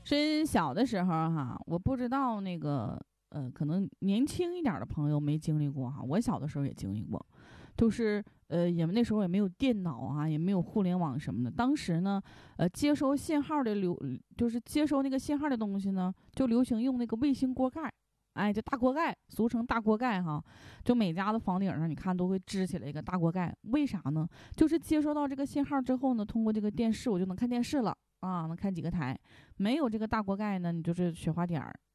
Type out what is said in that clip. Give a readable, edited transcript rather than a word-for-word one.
是小的时候哈，我不知道那个可能年轻一点的朋友没经历过哈，我小的时候也经历过，就是也那时候也没有电脑啊，也没有互联网什么的。当时呢，接收信号的就是接收那个信号的东西呢，就流行用那个卫星锅盖。哎，这大锅盖，俗称大锅盖哈，就每家的房顶上，你看都会支起来一个大锅盖。为啥呢？就是接收到这个信号之后呢，通过这个电视，我就能看电视了啊，能看几个台。没有这个大锅盖呢，你就是雪花点儿，